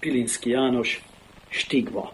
Pilinszky János, stigma.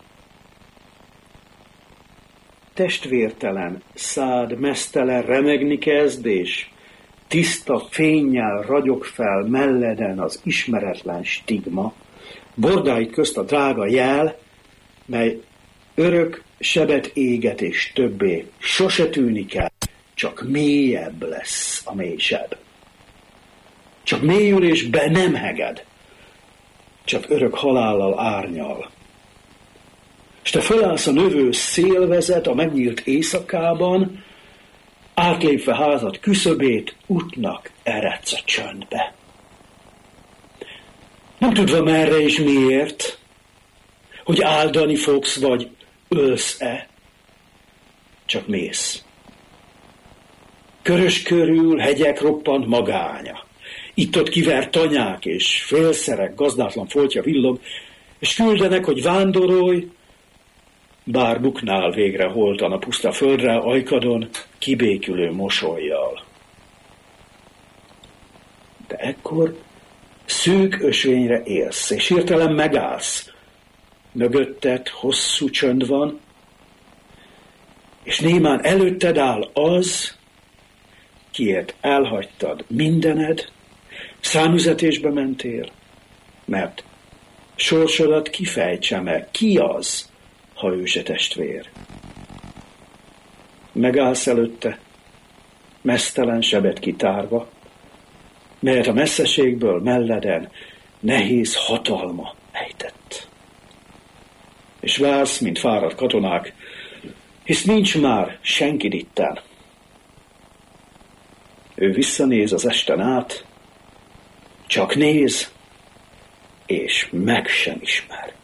Testvértelen szád meztelen remegni kezd, és tiszta fénnyel ragyog fel melleden az ismeretlen stigma, bordáid közt a drága jel, mely örök sebet éget és többé sose tűnik el, csak mélyebb lesz a mélysebb. Csak mélyül és be nem heged, csak örök halállal árnyal. S te fölállsz a növő szélvezet a megnyílt éjszakában, átlépve házad küszöbét, útnak eredsz a csöndbe. Nem tudva merre és miért, hogy áldani fogsz, vagy ölsz-e, csak mész. Körös körül hegyek roppant magánya, itt-ott kivert tanyák és félszerek gazdátlan foltja villog, és küldenek, hogy vándorolj, bár buknál végre holtan a puszta földre, ajkadon kibékülő mosollyal. De ekkor szűk ösvényre élsz, és hirtelen megállsz. Mögötted hosszú csönd van, és némán előtted áll az, kiért elhagytad mindened, számüzetésbe mentél, mert sorsodat kifejtse meg, ki az, ha ő se testvér. Megállsz előtte, meztelen sebet kitárva, melyet a messzeségből melleden nehéz hatalma ejtett. És vársz, mint fáradt katonák, hisz nincs már senkid itten. Ő visszanéz az esten át, csak néz, és meg sem ismer.